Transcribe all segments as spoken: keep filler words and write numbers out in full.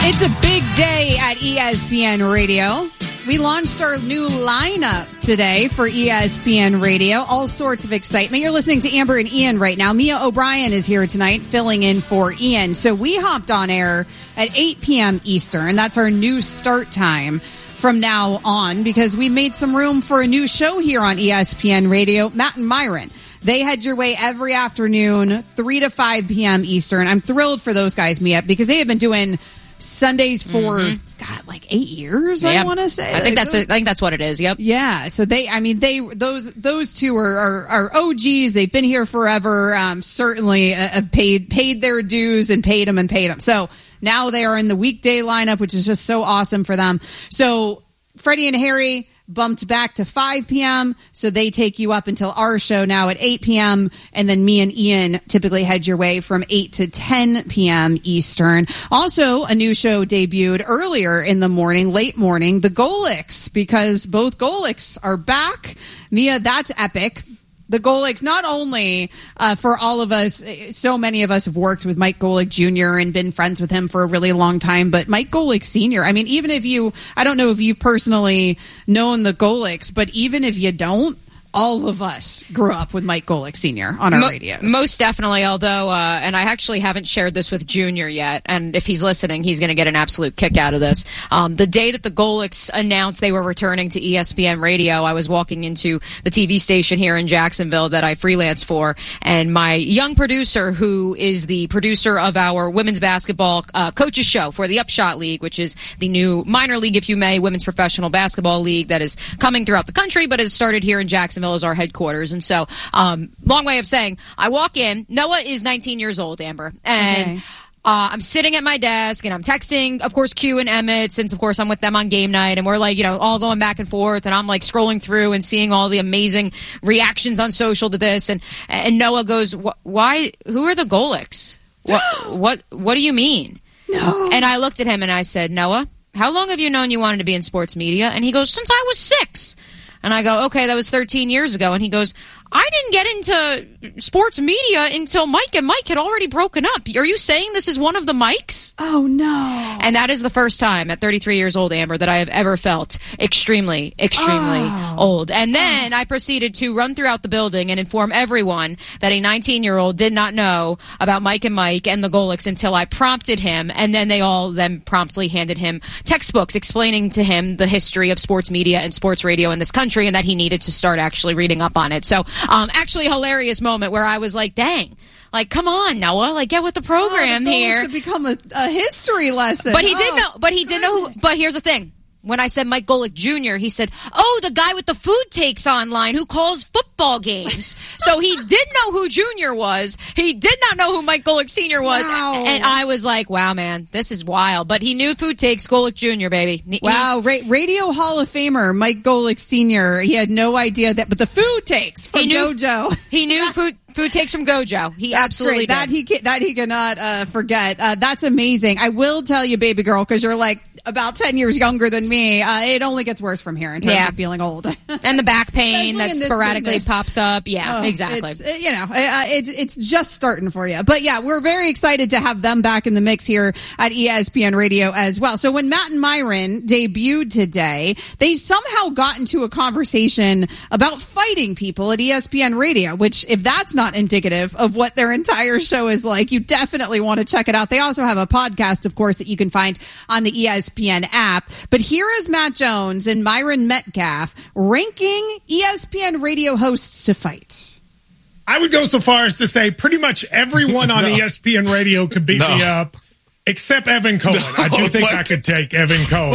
It's a big day at E S P N Radio. We launched our new lineup today for E S P N Radio. All sorts of excitement. You're listening to Amber and Ian right now. Mia O'Brien is here tonight filling in for Ian. So we hopped on air at eight p.m. Eastern. That's our new start time from now on because we made some room for a new show here on E S P N Radio, Matt and Myron. They head your way every afternoon, three to five p.m. Eastern. I'm thrilled for those guys, Mia, because they have been doing Sundays for mm-hmm. God, like eight years. Yeah. I want to say. I think that's. A, I think that's what it is. Yep. Yeah. So they. I mean, they. Those. Those two are are, are O Gs. They've been here forever. Um, certainly uh, have paid paid their dues and paid them and paid them. So now they are in the weekday lineup, which is just so awesome for them. So Freddie and Harry bumped back to five p.m. So they take you up until our show now at eight p.m. And then me and Ian typically head your way from eight to ten p.m. Eastern. Also, a new show debuted earlier in the morning, late morning, the Golics, because both Golics are back. Mia, that's epic. The Golics, not only uh, for all of us, so many of us have worked with Mike Golic Junior and been friends with him for a really long time, but Mike Golic Senior, I mean, even if you, I don't know if you've personally known the Golics, but even if you don't, all of us grew up with Mike Golic Senior on our Mo- radios. Most definitely, although, uh, and I actually haven't shared this with Junior yet, and if he's listening, he's going to get an absolute kick out of this. Um, the day that the Golics announced they were returning to E S P N Radio, I was walking into the T V station here in Jacksonville that I freelance for, and my young producer, who is the producer of our women's basketball uh, coaches show for the Upshot League, which is the new minor league, if you may, women's professional basketball league that is coming throughout the country, but has started here in Jacksonville as our headquarters. And so, um, long way of saying, I walk in, Noah is nineteen years old, Amber, and okay. uh, I'm sitting at my desk and I'm texting, of course, Q and Emmett, since of course I'm with them on game night, and we're like, you know, all going back and forth, and I'm like scrolling through and seeing all the amazing reactions on social to this, and and Noah goes, why, who are the Golics? What, what, what do you mean? No. And I looked at him and I said, Noah, how long have you known you wanted to be in sports media? And he goes, since I was six. And I go, okay, that was thirteen years ago. And he goes, I didn't get into sports media until Mike and Mike had already broken up. Are you saying this is one of the Mikes? Oh, no. And that is the first time at thirty-three years old, Amber, that I have ever felt extremely, extremely oh. old. And then oh. I proceeded to run throughout the building and inform everyone that a nineteen-year-old did not know about Mike and Mike and the Golics until I prompted him. And then they all then promptly handed him textbooks explaining to him the history of sports media and sports radio in this country, and that he needed to start actually reading up on it. So, Um, actually, a hilarious moment where I was like, dang, like, come on, Noah, like, get with the program oh, the here. It's become a, a history lesson. But he oh, did know, but he did know who, but here's the thing. When I said Mike Golic Junior, he said, oh, the guy with the food takes online who calls football games. So he did know who Junior was. He did not know who Mike Golic Senior was. Wow. And I was like, wow, man, this is wild. But he knew food takes Golic Junior, baby. He, wow, Ra- Radio Hall of Famer Mike Golic Senior He had no idea that, but the food takes from he knew, Gojo. He knew food. Food takes from Gojo. He that's absolutely great. That did. he can, that he cannot uh, forget. Uh, that's amazing. I will tell you, baby girl, because you're like about ten years younger than me. Uh, it only gets worse from here in terms yeah. of feeling old. And the back pain that sporadically business. pops up. Yeah, oh, exactly. It's, you know, uh, it, it's just starting for you. But yeah, we're very excited to have them back in the mix here at E S P N Radio as well. So when Matt and Myron debuted today, they somehow got into a conversation about fighting people at E S P N Radio, which if that's not indicative of what their entire show is like, you definitely want to check it out. They also have a podcast, of course, that you can find on the E S P N app. But here is Matt Jones and Myron Metcalf ranking E S P N radio hosts to fight. I would go so far as to say pretty much everyone on no. E S P N Radio could beat no. me up, except Evan Cohen. No, I do think what? I could take Evan Cohen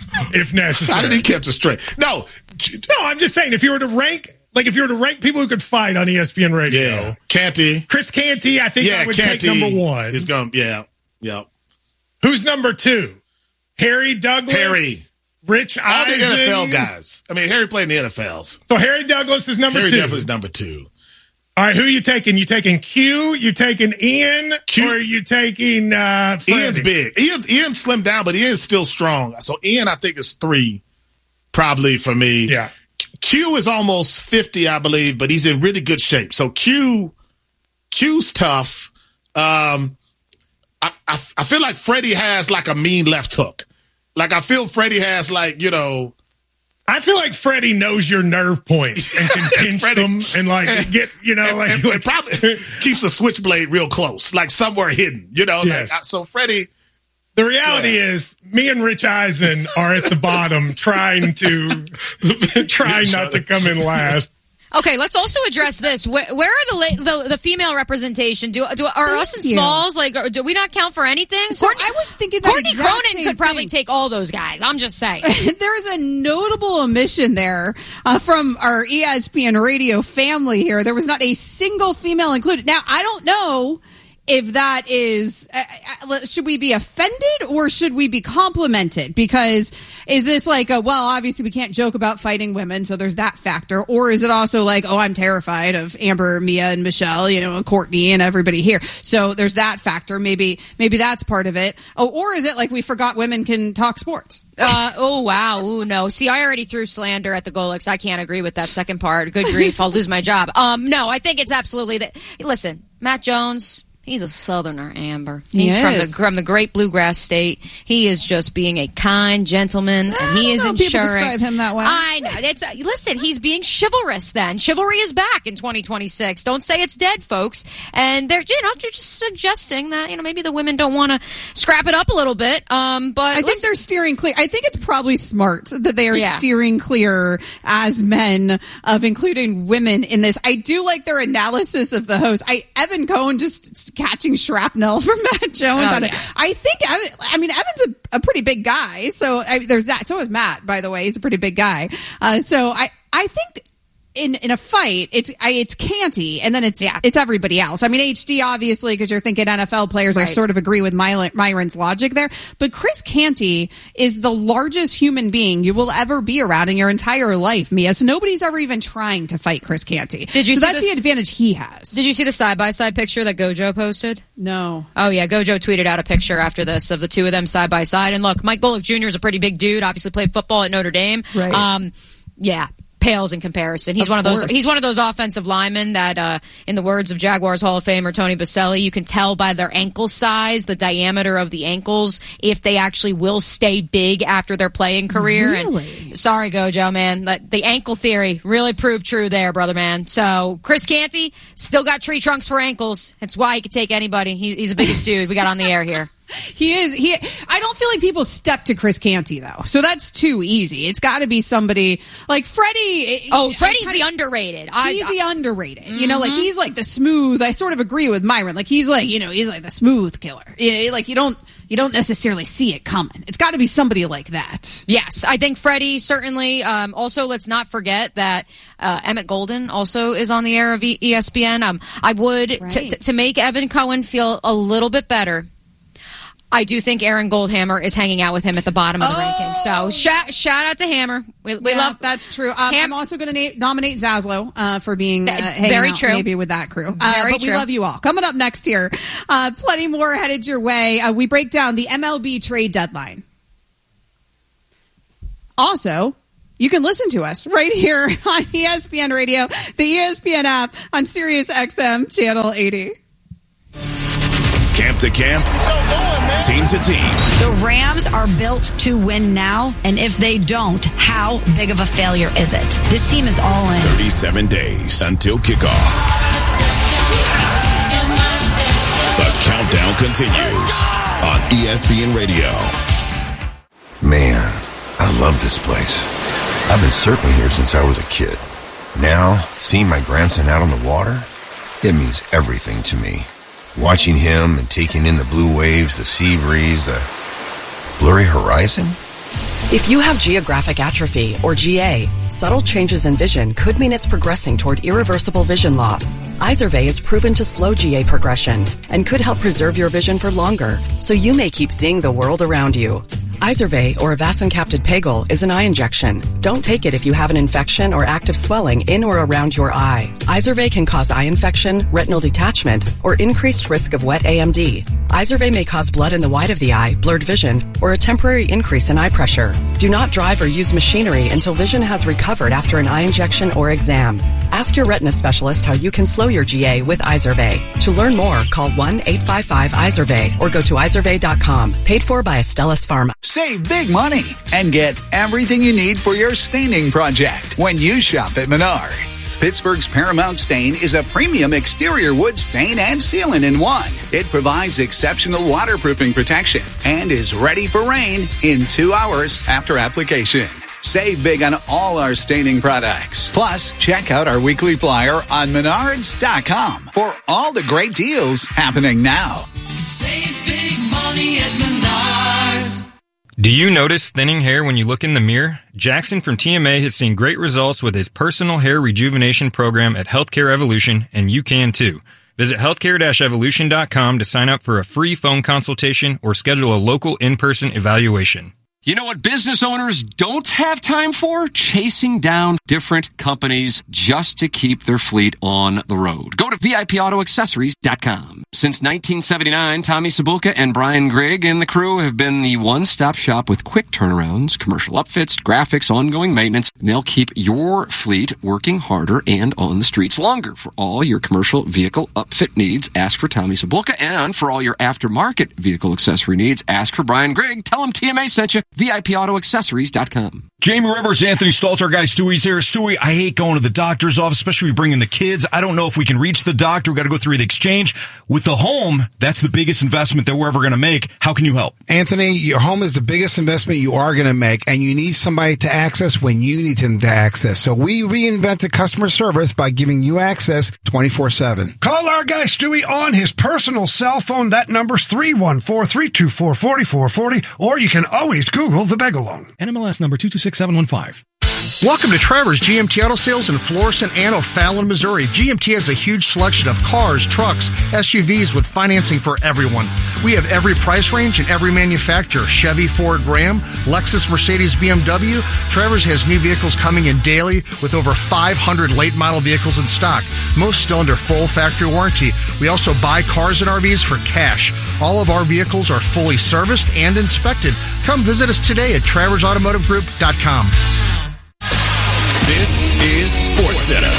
if necessary. How did he catch a straight? No. No, I'm just saying, if you were to rank... Like, if you were to rank people who could fight on E S P N Radio. Yeah. Canty. Chris Canty, I think yeah, I would Canty take number one. Is going, yeah. Yeah. Who's number two? Harry Douglas? Harry. Rich All Eisen? the N F L guys. I mean, Harry played in the N F Ls. So Harry Douglas is number Harry two. Harry definitely is number two. All right, who are you taking? You taking Q? You taking Ian? Q. Or are you taking uh, Freddie? Ian's big. Ian's, Ian's slimmed down, but Ian's still strong. So Ian, I think, is three probably for me. Yeah. Q is almost fifty, I believe, but he's in really good shape. So Q, Q's tough. Um, I, I, I feel like Freddie has like a mean left hook. Like I feel Freddie has like, you know. I feel like Freddie knows your nerve points and can pinch Freddie, them and like and, get, you know, and, like, and, like and probably keeps a switchblade real close, like somewhere hidden, you know. Yes. Like, so Freddie. The reality yeah. is, me and Rich Eisen are at the bottom, trying to trying not to come in last. Okay, let's also address this. Where, where are the, la- the the female representation? Do, do are Thank us and you. Smalls like? Do we not count for anything? So Courtney, I was thinking that Courtney exact Cronin same could probably thing. take all those guys. I'm just saying. There is a notable omission there uh, from our E S P N radio family here. There was not a single female included. Now, I don't know if that is, uh, uh, should we be offended or should we be complimented? Because is this like, a, well, obviously we can't joke about fighting women, so there's that factor. Or is it also like, oh, I'm terrified of Amber, Mia, and Michelle, you know, and Courtney and everybody here. So there's that factor. Maybe maybe that's part of it. Oh, or is it like we forgot women can talk sports? Uh, oh, wow. Ooh, no. See, I already threw slander at the Golix. I can't agree with that second part. Good grief. I'll lose my job. Um, no, I think it's absolutely that. Listen, Matt Jones. He's a Southerner, Amber. He's He from the is. from the great bluegrass state. He is just being a kind gentleman, and he is know people ensuring. describe him that way. I know. It's uh, listen. He's being chivalrous. Then chivalry is back in twenty twenty-six. Don't say it's dead, folks. And they're you know they're just suggesting that you know maybe the women don't want to scrap it up a little bit. Um, but I think listen, they're steering clear. I think it's probably smart that they are Yeah. steering clear as men of including women in this. I do like their analysis of the host. I Evan Cohen just catching shrapnel from Matt Jones. Oh, on yeah. it. I think, I mean, Evan's a, a pretty big guy. So I, there's that. So is Matt, by the way. He's a pretty big guy. Uh, so I, I think in, in a fight, it's I, it's Canty, and then it's Yeah. it's everybody else. I mean, H D, obviously, because you're thinking N F L players. I Right. sort of agree with My, Myron's logic there. But Chris Canty is the largest human being you will ever be around in your entire life, Mia. So nobody's ever even trying to fight Chris Canty. Did you so see that's this- the advantage he has. did you see the side by side picture that Gojo posted? No. Oh, yeah. Gojo tweeted out a picture after this of the two of them side by side. And look, Mike Golick Junior is a pretty big dude. Obviously played football at Notre Dame. Right. Um, yeah. Pales in comparison. He's Of one of those. course. He's one of those offensive linemen that, uh, in the words of Jaguars Hall of Famer Tony Baselli, you can tell by their ankle size, the diameter of the ankles, if they actually will stay big after their playing career. Really? And sorry, Gojo, man, that, the ankle theory really proved true there, brother, man. So Chris Canty still got tree trunks for ankles. That's why he could take anybody. He, he's the biggest dude we got on the air here. He is. He. I don't feel like people step to Chris Canty though, so that's too easy. It's got to be somebody like Freddie. Oh, Freddie's I- the underrated. I, He's I, the underrated. You know, like he's like the smooth. I sort of agree with Myron. Like he's like you know he's like the smooth killer. You know, like you don't you don't necessarily see it coming. It's got to be somebody like that. Yes, I think Freddie certainly. Um, also, let's not forget that uh, Emmett Golden also is on the air of E- ESPN. Um, I would t- Right. t- to make Evan Cohen feel a little bit better. I do think Aaron Goldhammer is hanging out with him at the bottom of the Oh. rankings. So shout, shout out to Hammer. We, we Yeah, love that's true. Um, Cam- I'm also going to na- nominate Zaslow uh, for being uh, That- hanging very out true. maybe with that crew. Uh, Very but we true. love you all. Coming up next here, uh, plenty more headed your way. Uh, we break down the M L B trade deadline. Also, you can listen to us right here on E S P N Radio, the E S P N app, on Sirius X M Channel eighty. Camp to camp, team to team. The Rams are built to win now, and if they don't, how big of a failure is it? This team is all in. thirty-seven days until kickoff. The countdown continues on E S P N Radio. Man, I love this place. I've been surfing here since I was a kid. Now, seeing my grandson out on the water, it means everything to me. Watching him and taking in the blue waves, the sea breeze, the blurry horizon. If you have geographic atrophy, or G A, subtle changes in vision could mean it's progressing toward irreversible vision loss. Izervay is proven to slow G A progression and could help preserve your vision for longer, so you may keep seeing the world around you. Izervay, or avacincaptad pegol, is an eye injection. Don't take it if you have an infection or active swelling in or around your eye. Izervay can cause eye infection, retinal detachment, or increased risk of wet A M D. Izervay may cause blood in the white of the eye, blurred vision, or a temporary increase in eye pressure. Do not drive or use machinery until vision has recovered after an eye injection or exam. Ask your retina specialist how you can slow your G A with Izervay. To learn more, call one eight five five Izervay or go to izervay dot com. Paid for by Astellas Pharma. Save big money and get everything you need for your staining project when you shop at Menards. Pittsburgh's Paramount Stain is a premium exterior wood stain and sealant in one. It provides exceptional waterproofing protection and is ready for rain in two hours after application. Save big on all our staining products. Plus, check out our weekly flyer on menards dot com for all the great deals happening now. Save big money at Menards. Do you notice thinning hair when you look in the mirror? Jackson from T M A has seen great results with his personal hair rejuvenation program at Healthcare Evolution, and you can too. Visit healthcare dash evolution dot com to sign up for a free phone consultation or schedule a local in-person evaluation. You know what business owners don't have time for? Chasing down different companies just to keep their fleet on the road. Go to V I P auto accessories dot com. Since nineteen seventy-nine, Tommy Sabulka and Brian Grigg and the crew have been the one-stop shop with quick turnarounds, commercial upfits, graphics, ongoing maintenance. They'll keep your fleet working harder and on the streets longer. For all your commercial vehicle upfit needs, ask for Tommy Sabulka. And for all your aftermarket vehicle accessory needs, ask for Brian Grigg. Tell him T M A sent you. V I P auto accessories dot com. Jamie Rivers, Anthony Stalter, guy Stewie's here. Stewie, I hate going to the doctor's office, especially bringing the kids. I don't know if we can reach the doctor. We've got to go through the exchange. With the home, that's the biggest investment that we're ever going to make. How can you help? Anthony, your home is the biggest investment you are going to make, and you need somebody to access when you need them to access. So we reinvented customer service by giving you access twenty-four seven. Call our guy Stewie on his personal cell phone. That number's three one four, three two four, four four four zero, or you can always Google the Begalong. N M L S number two two six seven one five. Welcome to Trevor's G M T Auto Sales in Florissant and O'Fallon, Missouri. G M T has a huge selection of cars, trucks, S U Vs with financing for everyone. We have every price range and every manufacturer. Chevy, Ford, Ram, Lexus, Mercedes, B M W. Trevor's has new vehicles coming in daily with over five hundred late model vehicles in stock. Most still under full factory warranty. We also buy cars and R Vs for cash. All of our vehicles are fully serviced and inspected. Come visit us today at travers automotive group dot com. This is SportsCenter.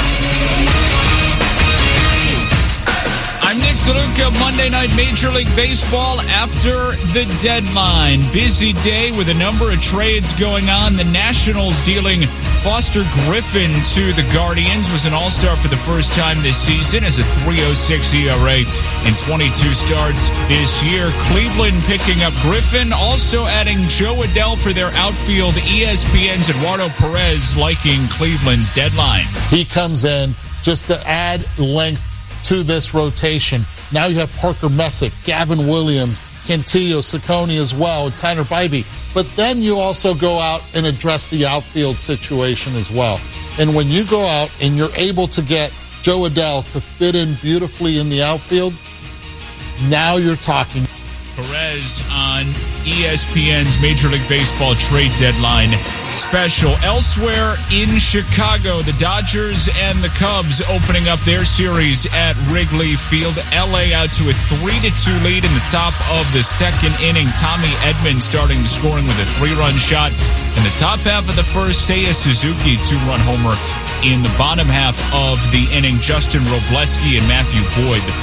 I'm Nick DeLuca. Monday Night Major League Baseball after the deadline. Busy day with a number of trades going on. The Nationals dealing Foster Griffin to the Guardians. Was an all-star for the first time this season as a three oh six E R A in twenty-two starts this year. Cleveland picking up Griffin, also adding Joe Adell for their outfield. E S P N's Eduardo Perez liking Cleveland's deadline. He comes in just to add length to this rotation. Now you have Parker Messick, Gavin Williams, Cantillo, Ciccone as well, and Tanner Bybee. But then you also go out and address the outfield situation as well. And when you go out and you're able to get Joe Adell to fit in beautifully in the outfield, now you're talking. Perez on E S P N's Major League Baseball trade deadline special. Elsewhere in Chicago, the Dodgers and the Cubs opening up their series at Wrigley Field. L A out to a three to two lead in the top of the second inning. Tommy Edman starting the scoring with a three-run shot. In the top half of the first, Seiya Suzuki, two-run homer. In the bottom half of the inning, Justin Robleski and Matthew Boyd, the